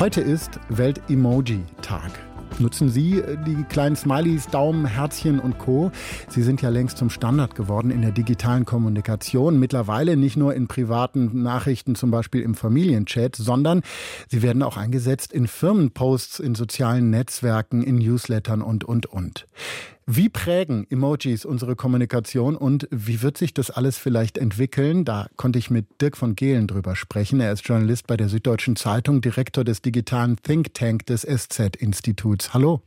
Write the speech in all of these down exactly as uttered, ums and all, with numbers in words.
Heute ist Welt-Emoji-Tag. Nutzen Sie die kleinen Smileys, Daumen, Herzchen und Co. Sie sind ja längst zum Standard geworden in der digitalen Kommunikation. Mittlerweile nicht nur in privaten Nachrichten, zum Beispiel im Familienchat, sondern sie werden auch eingesetzt in Firmenposts, in sozialen Netzwerken, in Newslettern und, und, und. Wie prägen Emojis unsere Kommunikation und wie wird sich das alles vielleicht entwickeln? Da konnte ich mit Dirk von Gehlen drüber sprechen. Er ist Journalist bei der Süddeutschen Zeitung, Direktor des digitalen Think Tank des S Z-Instituts. Hallo.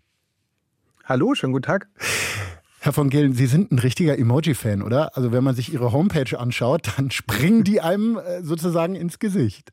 Hallo, schönen guten Tag. Herr von Gehlen, Sie sind ein richtiger Emoji-Fan, oder? Also wenn man sich Ihre Homepage anschaut, dann springen die einem sozusagen ins Gesicht.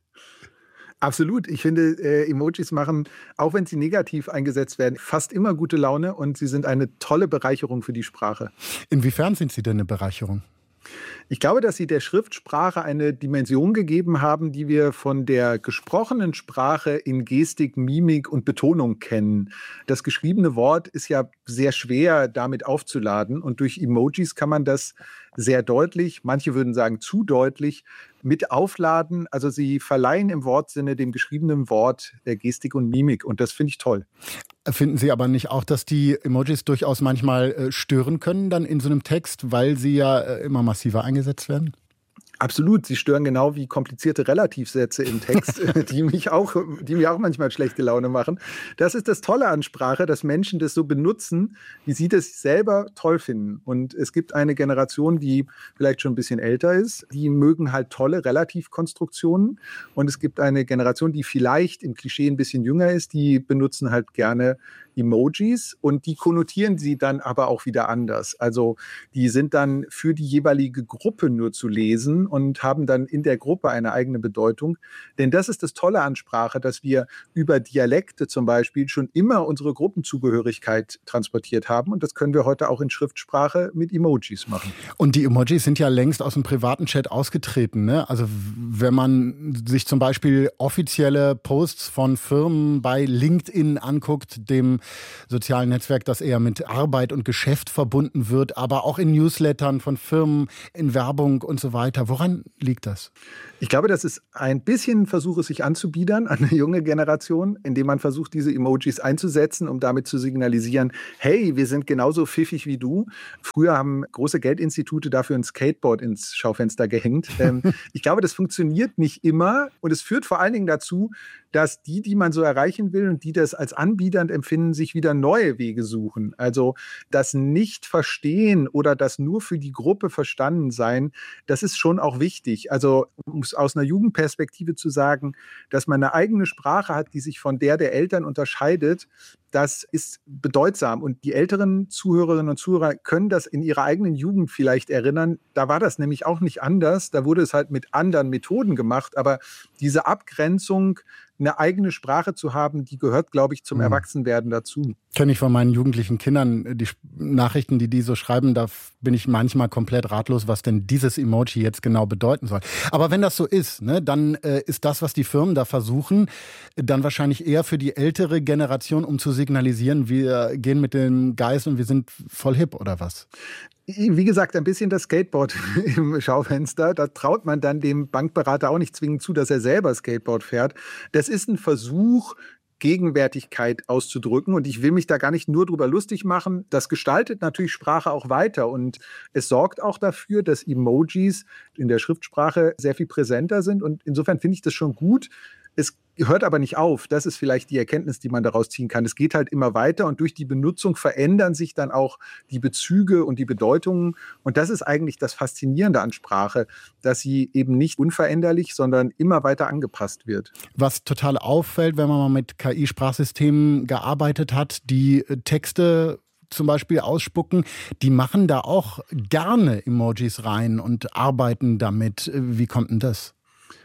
Absolut. Ich finde, äh, Emojis machen, auch wenn sie negativ eingesetzt werden, fast immer gute Laune und sie sind eine tolle Bereicherung für die Sprache. Inwiefern sind sie denn eine Bereicherung? Ich glaube, dass sie der Schriftsprache eine Dimension gegeben haben, die wir von der gesprochenen Sprache in Gestik, Mimik und Betonung kennen. Das geschriebene Wort ist ja sehr schwer damit aufzuladen und durch Emojis kann man das sehr deutlich, manche würden sagen zu deutlich, mit aufladen. Also sie verleihen im Wortsinne dem geschriebenen Wort der Gestik und Mimik und das finde ich toll. Finden Sie aber nicht auch, dass die Emojis durchaus manchmal äh, stören können dann in so einem Text, weil sie ja äh, immer massiver eingesetzt werden? Absolut, sie stören genau wie komplizierte Relativsätze im Text, die mich auch, die mir auch manchmal schlechte Laune machen. Das ist das Tolle an Sprache, dass Menschen das so benutzen, wie sie das selber toll finden. Und es gibt eine Generation, die vielleicht schon ein bisschen älter ist, die mögen halt tolle Relativkonstruktionen. Und es gibt eine Generation, die vielleicht im Klischee ein bisschen jünger ist, die benutzen halt gerne Emojis und die konnotieren sie dann aber auch wieder anders. Also die sind dann für die jeweilige Gruppe nur zu lesen und haben dann in der Gruppe eine eigene Bedeutung. Denn das ist das Tolle an Sprache, dass wir über Dialekte zum Beispiel schon immer unsere Gruppenzugehörigkeit transportiert haben und das können wir heute auch in Schriftsprache mit Emojis machen. Und die Emojis sind ja längst aus dem privaten Chat ausgetreten, ne? Also wenn man sich zum Beispiel offizielle Posts von Firmen bei LinkedIn anguckt, dem sozialen Netzwerk, das eher mit Arbeit und Geschäft verbunden wird, aber auch in Newslettern von Firmen, in Werbung und so weiter. Woran liegt das? Ich glaube, das ist ein bisschen ein Versuch, es sich anzubiedern an eine junge Generation, indem man versucht, diese Emojis einzusetzen, um damit zu signalisieren, hey, wir sind genauso pfiffig wie du. Früher haben große Geldinstitute dafür ein Skateboard ins Schaufenster gehängt. Ähm, ich glaube, das funktioniert nicht immer und es führt vor allen Dingen dazu, dass die, die man so erreichen will und die das als anbiedernd empfinden, sich wieder neue Wege suchen. Also das Nicht-Verstehen oder das nur für die Gruppe verstanden sein, das ist schon auch wichtig. Also um es aus einer Jugendperspektive zu sagen, dass man eine eigene Sprache hat, die sich von der der Eltern unterscheidet, das ist bedeutsam. Und die älteren Zuhörerinnen und Zuhörer können das in ihrer eigenen Jugend vielleicht erinnern. Da war das nämlich auch nicht anders. Da wurde es halt mit anderen Methoden gemacht. Aber diese Abgrenzung, eine eigene Sprache zu haben, die gehört, glaube ich, zum mhm. Erwachsenwerden dazu. Kenne ich von meinen jugendlichen Kindern die Nachrichten, die die so schreiben, da bin ich manchmal komplett ratlos, was denn dieses Emoji jetzt genau bedeuten soll. Aber wenn das so ist, ne, dann äh, ist das, was die Firmen da versuchen, dann wahrscheinlich eher für die ältere Generation, um zu signalisieren, wir gehen mit dem Geist und wir sind voll hip, oder was? Wie gesagt, ein bisschen das Skateboard im Schaufenster. Da traut man dann dem Bankberater auch nicht zwingend zu, dass er selber Skateboard fährt. Das ist ein Versuch, Gegenwärtigkeit auszudrücken. Und ich will mich da gar nicht nur drüber lustig machen. Das gestaltet natürlich Sprache auch weiter. Und es sorgt auch dafür, dass Emojis in der Schriftsprache sehr viel präsenter sind. Und insofern finde ich das schon gut. Es hört aber nicht auf. Das ist vielleicht die Erkenntnis, die man daraus ziehen kann. Es geht halt immer weiter und durch die Benutzung verändern sich dann auch die Bezüge und die Bedeutungen. Und das ist eigentlich das Faszinierende an Sprache, dass sie eben nicht unveränderlich, sondern immer weiter angepasst wird. Was total auffällt, wenn man mal mit K I-Sprachsystemen gearbeitet hat, die Texte zum Beispiel ausspucken, die machen da auch gerne Emojis rein und arbeiten damit. Wie kommt denn das?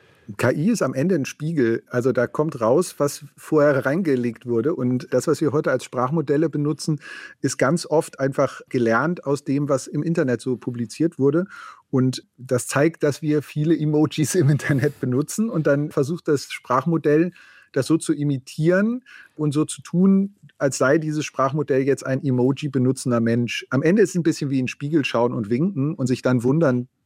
K I ist am Ende ein Spiegel. Also da kommt raus, was vorher reingelegt wurde. Und das, was wir heute als Sprachmodelle benutzen, ist ganz oft einfach gelernt aus dem, was im Internet so publiziert wurde. Und das zeigt, dass wir viele Emojis im Internet benutzen. Und dann versucht das Sprachmodell, das so zu imitieren und so zu tun, als sei dieses Sprachmodell jetzt ein Emoji benutzender Mensch. Am Ende ist es ein bisschen wie in den Spiegel schauen und winken und sich dann wundern,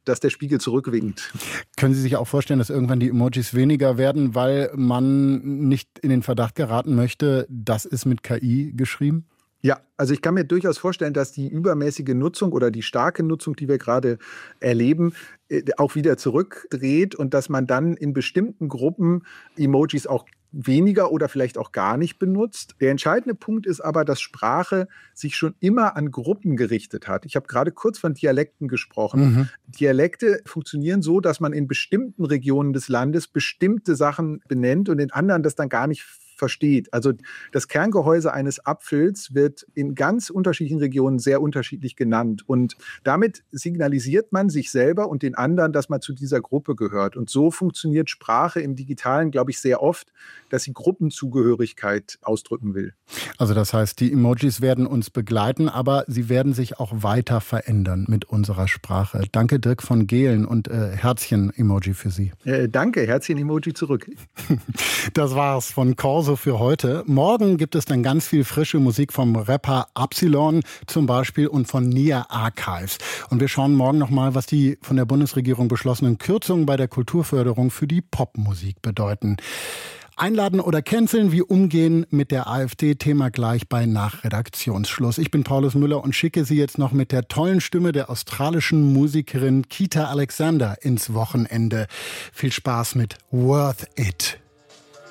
dass der Spiegel zurückwinkt. Können Sie sich auch vorstellen, dass irgendwann die Emojis weniger werden, weil man nicht in den Verdacht geraten möchte, das ist mit K I geschrieben? Ja, also ich kann mir durchaus vorstellen, dass die übermäßige Nutzung oder die starke Nutzung, die wir gerade erleben, auch wieder zurückdreht und dass man dann in bestimmten Gruppen Emojis auch weniger oder vielleicht auch gar nicht benutzt. Der entscheidende Punkt ist aber, dass Sprache sich schon immer an Gruppen gerichtet hat. Ich habe gerade kurz von Dialekten gesprochen. Mhm. Dialekte funktionieren so, dass man in bestimmten Regionen des Landes bestimmte Sachen benennt und in anderen das dann gar nicht versteht. Also das Kerngehäuse eines Apfels wird in ganz unterschiedlichen Regionen sehr unterschiedlich genannt. Und damit signalisiert man sich selber und den anderen, dass man zu dieser Gruppe gehört. Und so funktioniert Sprache im Digitalen, glaube ich, sehr oft, dass sie Gruppenzugehörigkeit ausdrücken will. Also das heißt, die Emojis werden uns begleiten, aber sie werden sich auch weiter verändern mit unserer Sprache. Danke, Dirk von Gehlen, und äh, Herzchen-Emoji für Sie. Äh, danke, Herzchen-Emoji zurück. Das war's von Corso für heute. Morgen gibt es dann ganz viel frische Musik vom Rapper Absilon zum Beispiel und von Nia Archives. Und wir schauen morgen nochmal, was die von der Bundesregierung beschlossenen Kürzungen bei der Kulturförderung für die Popmusik bedeuten. Einladen oder canceln, wie umgehen mit der AfD, Thema gleich bei Nachredaktionsschluss. Ich bin Paulus Müller und schicke Sie jetzt noch mit der tollen Stimme der australischen Musikerin Kita Alexander ins Wochenende. Viel Spaß mit Worth It.